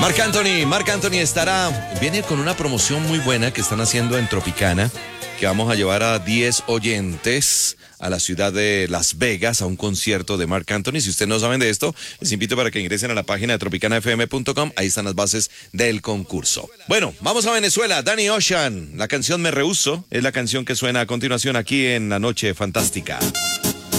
Marc Anthony viene con una promoción muy buena que están haciendo en Tropicana, que vamos a llevar a 10 oyentes a la ciudad de Las Vegas a un concierto de Marc Anthony. Si ustedes no saben de esto, les invito para que ingresen a la página de tropicanafm.com, ahí están las bases del concurso. Bueno, vamos a Venezuela. Danny Ocean, la canción Me Rehúso, es la canción que suena a continuación aquí en La Noche Fantástica.